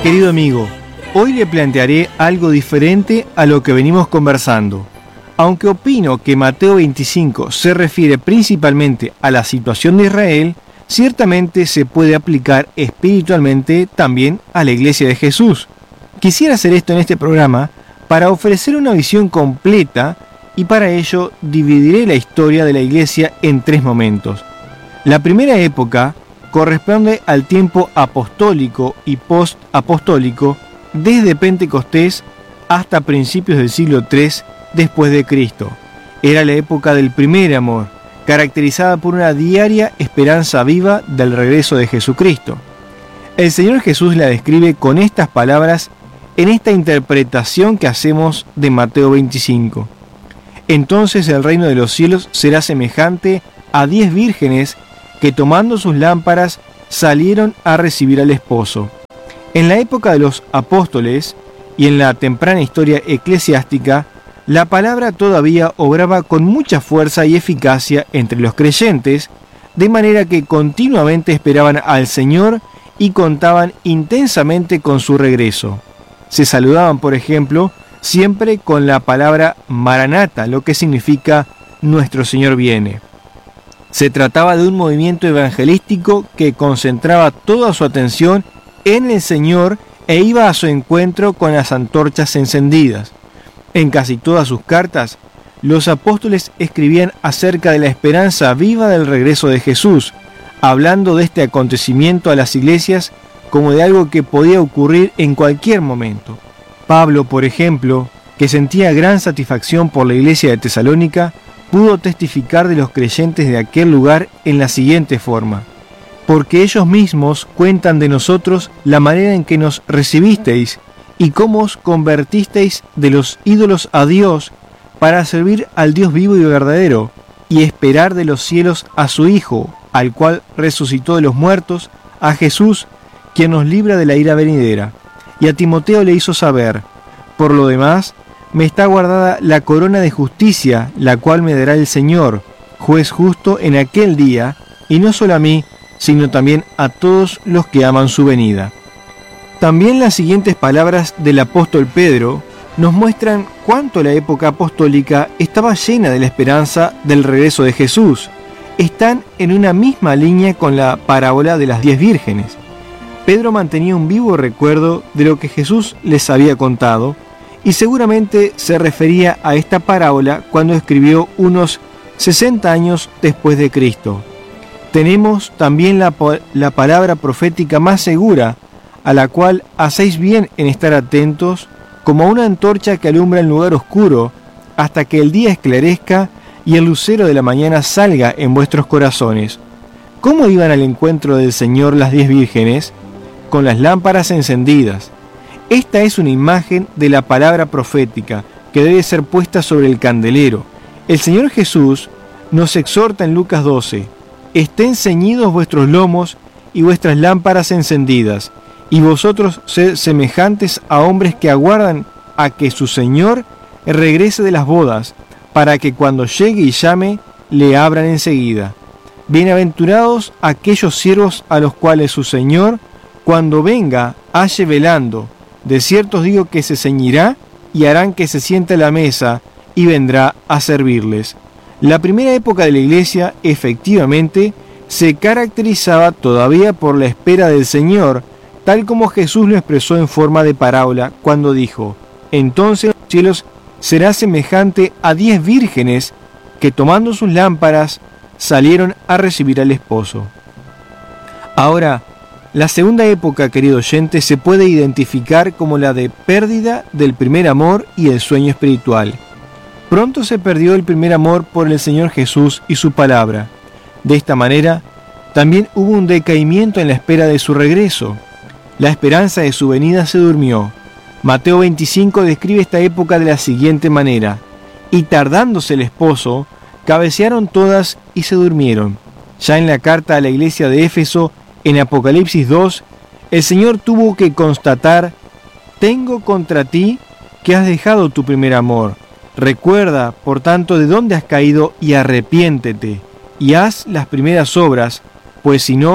Querido amigo, hoy le plantearé algo diferente a lo que venimos conversando. Aunque opino que Mateo 25 se refiere principalmente a la situación de Israel, ciertamente se puede aplicar espiritualmente también a la Iglesia de Jesús. Quisiera hacer esto en este programa para ofrecer una visión completa y para ello dividiré la historia de la Iglesia en 3 momentos. La primera época corresponde al tiempo apostólico y post-apostólico desde Pentecostés hasta principios del siglo III después de Cristo. Era la época del primer amor, caracterizada por una diaria esperanza viva del regreso de Jesucristo. El Señor Jesús la describe con estas palabras en esta interpretación que hacemos de Mateo 25. Entonces el reino de los cielos será semejante a 10 vírgenes que tomando sus lámparas salieron a recibir al esposo. En la época de los apóstoles y en la temprana historia eclesiástica, la palabra todavía obraba con mucha fuerza y eficacia entre los creyentes, de manera que continuamente esperaban al Señor y contaban intensamente con su regreso. Se saludaban, por ejemplo, siempre con la palabra Maranata, lo que significa Nuestro Señor viene. Se trataba de un movimiento evangelístico que concentraba toda su atención en el Señor e iba a su encuentro con las antorchas encendidas. En casi todas sus cartas, los apóstoles escribían acerca de la esperanza viva del regreso de Jesús, hablando de este acontecimiento a las iglesias como de algo que podía ocurrir en cualquier momento. Pablo, por ejemplo, que sentía gran satisfacción por la iglesia de Tesalónica, pudo testificar de los creyentes de aquel lugar en la siguiente forma: porque ellos mismos cuentan de nosotros la manera en que nos recibisteis y cómo os convertisteis de los ídolos a Dios para servir al Dios vivo y verdadero y esperar de los cielos a su Hijo, al cual resucitó de los muertos, a Jesús, quien nos libra de la ira venidera. Y a Timoteo le hizo saber: por lo demás, me está guardada la corona de justicia, la cual me dará el Señor, juez justo en aquel día, y no solo a mí, sino también a todos los que aman su venida. También las siguientes palabras del apóstol Pedro nos muestran cuánto la época apostólica estaba llena de la esperanza del regreso de Jesús. Están en una misma línea con la parábola de las 10 vírgenes. Pedro mantenía un vivo recuerdo de lo que Jesús les había contado, y seguramente se refería a esta parábola cuando escribió unos 60 años después de Cristo. Tenemos también la palabra profética más segura, a la cual hacéis bien en estar atentos, como una antorcha que alumbra en lugar oscuro, hasta que el día esclarezca y el lucero de la mañana salga en vuestros corazones. ¿Cómo iban al encuentro del Señor las 10 vírgenes? Con las lámparas encendidas. Esta es una imagen de la palabra profética que debe ser puesta sobre el candelero. El Señor Jesús nos exhorta en Lucas 12: estén ceñidos vuestros lomos y vuestras lámparas encendidas, y vosotros sed semejantes a hombres que aguardan a que su Señor regrese de las bodas, para que cuando llegue y llame, le abran enseguida. Bienaventurados aquellos siervos a los cuales su Señor, cuando venga, halle velando. De cierto os digo que se ceñirá y harán que se siente a la mesa y vendrá a servirles. La primera época de la iglesia, efectivamente, se caracterizaba todavía por la espera del Señor, tal como Jesús lo expresó en forma de parábola cuando dijo: entonces los cielos será semejante a 10 vírgenes que tomando sus lámparas salieron a recibir al esposo. Ahora, la segunda época, querido oyente, se puede identificar como la de pérdida del primer amor y el sueño espiritual. Pronto se perdió el primer amor por el Señor Jesús y su palabra. De esta manera, también hubo un decaimiento en la espera de su regreso. La esperanza de su venida se durmió. Mateo 25 describe esta época de la siguiente manera: y tardándose el esposo, cabecearon todas y se durmieron. Ya en la carta a la iglesia de Éfeso, en Apocalipsis 2, el Señor tuvo que constatar: tengo contra ti que has dejado tu primer amor. Recuerda, por tanto, de dónde has caído y arrepiéntete, y haz las primeras obras, pues si no,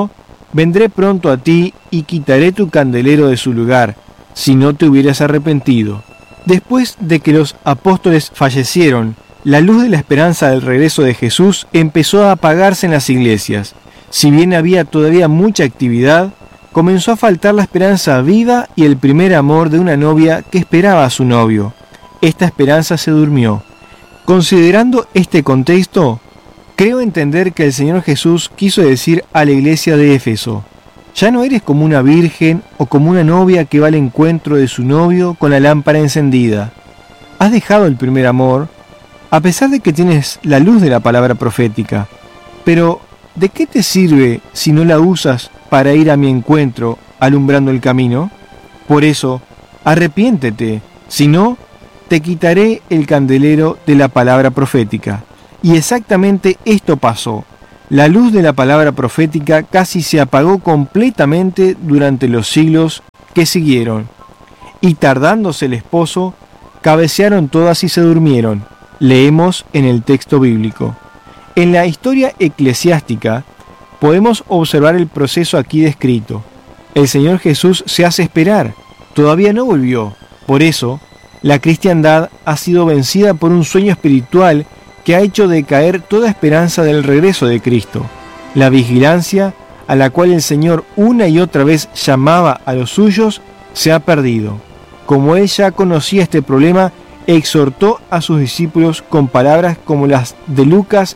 vendré pronto a ti y quitaré tu candelero de su lugar, si no te hubieras arrepentido. Después de que los apóstoles fallecieron, la luz de la esperanza del regreso de Jesús empezó a apagarse en las iglesias. Si bien había todavía mucha actividad, comenzó a faltar la esperanza viva y el primer amor de una novia que esperaba a su novio. Esta esperanza se durmió. Considerando este contexto, creo entender que el Señor Jesús quiso decir a la iglesia de Éfeso: ya no eres como una virgen o como una novia que va al encuentro de su novio con la lámpara encendida. Has dejado el primer amor, a pesar de que tienes la luz de la palabra profética. Pero, ¿de qué te sirve si no la usas para ir a mi encuentro alumbrando el camino? Por eso, arrepiéntete, si no, te quitaré el candelero de la palabra profética. Y exactamente esto pasó. La luz de la palabra profética casi se apagó completamente durante los siglos que siguieron. Y tardándose el esposo, cabecearon todas y se durmieron. Leemos en el texto bíblico. En la historia eclesiástica podemos observar el proceso aquí descrito. El Señor Jesús se hace esperar, todavía no volvió. Por eso, la cristiandad ha sido vencida por un sueño espiritual que ha hecho decaer toda esperanza del regreso de Cristo. La vigilancia a la cual el Señor una y otra vez llamaba a los suyos se ha perdido. Como Él ya conocía este problema, exhortó a sus discípulos con palabras como las de Lucas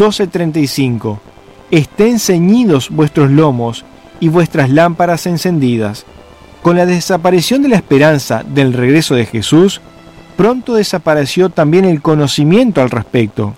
12:35. Estén ceñidos vuestros lomos y vuestras lámparas encendidas. Con la desaparición de la esperanza del regreso de Jesús, pronto desapareció también el conocimiento al respecto.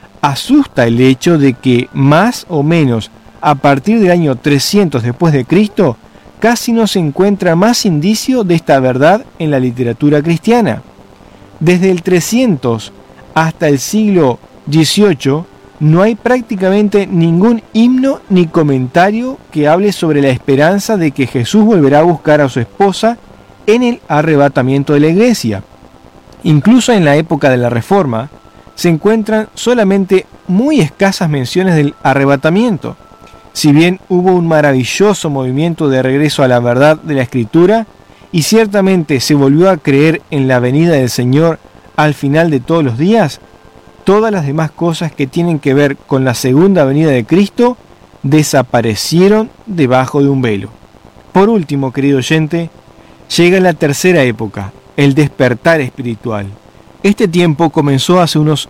Asusta el hecho de que más o menos a partir del año 300 después de Cristo, casi no se encuentra más indicio de esta verdad en la literatura cristiana. Desde el 300 hasta el siglo XVIII no hay prácticamente ningún himno ni comentario que hable sobre la esperanza de que Jesús volverá a buscar a su esposa en el arrebatamiento de la iglesia. Incluso en la época de la Reforma se encuentran solamente muy escasas menciones del arrebatamiento. Si bien hubo un maravilloso movimiento de regreso a la verdad de la Escritura, y ciertamente se volvió a creer en la venida del Señor al final de todos los días, todas las demás cosas que tienen que ver con la segunda venida de Cristo desaparecieron debajo de un velo. Por último, querido oyente, llega la tercera época, el despertar espiritual. Este tiempo comenzó hace unos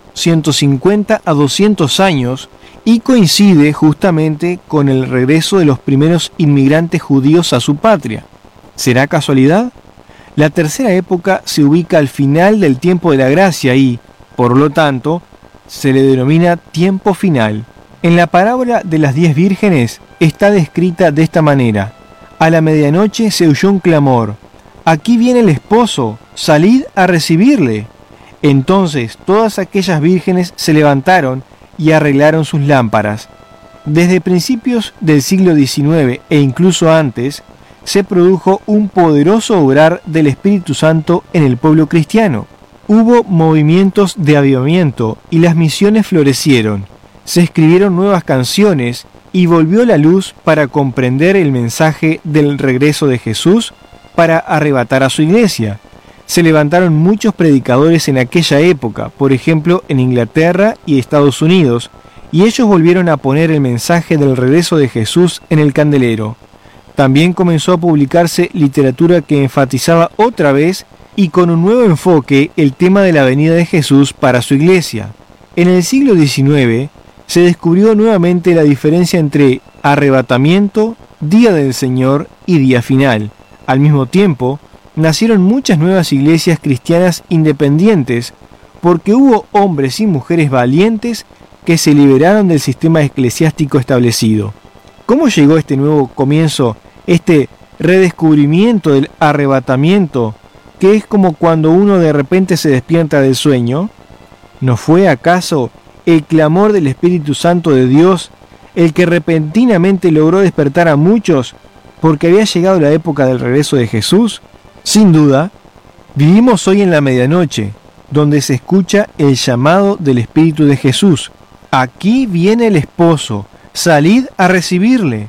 150 a 200 años y coincide justamente con el regreso de los primeros inmigrantes judíos a su patria. ¿Será casualidad? La tercera época se ubica al final del tiempo de la gracia y, por lo tanto, se le denomina tiempo final. En la parábola de las 10 vírgenes está descrita de esta manera: a la medianoche se oyó un clamor: aquí viene el esposo, salid a recibirle. Entonces todas aquellas vírgenes se levantaron y arreglaron sus lámparas. Desde principios del siglo XIX e incluso antes, se produjo un poderoso obrar del Espíritu Santo en el pueblo cristiano. Hubo movimientos de avivamiento y las misiones florecieron. Se escribieron nuevas canciones y volvió la luz para comprender el mensaje del regreso de Jesús para arrebatar a su iglesia. Se levantaron muchos predicadores en aquella época, por ejemplo en Inglaterra y Estados Unidos, y ellos volvieron a poner el mensaje del regreso de Jesús en el candelero. También comenzó a publicarse literatura que enfatizaba otra vez y con un nuevo enfoque el tema de la venida de Jesús para su iglesia. En el siglo XIX se descubrió nuevamente la diferencia entre arrebatamiento, día del Señor y día final. Al mismo tiempo, nacieron muchas nuevas iglesias cristianas independientes porque hubo hombres y mujeres valientes que se liberaron del sistema eclesiástico establecido. ¿Cómo llegó este nuevo comienzo, este redescubrimiento del arrebatamiento, que es como cuando uno de repente se despierta del sueño? ¿No fue acaso el clamor del Espíritu Santo de Dios el que repentinamente logró despertar a muchos porque había llegado la época del regreso de Jesús? Sin duda, vivimos hoy en la medianoche, donde se escucha el llamado del Espíritu de Jesús. Aquí viene el esposo, salid a recibirle.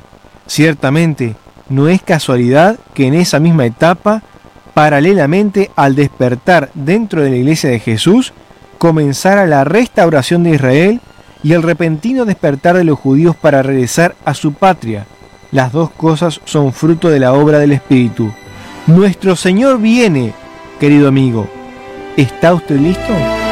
Ciertamente, no es casualidad que en esa misma etapa, paralelamente al despertar dentro de la Iglesia de Jesús, comenzara la restauración de Israel y el repentino despertar de los judíos para regresar a su patria. Las dos cosas son fruto de la obra del Espíritu. Nuestro Señor viene, querido amigo. ¿Está usted listo?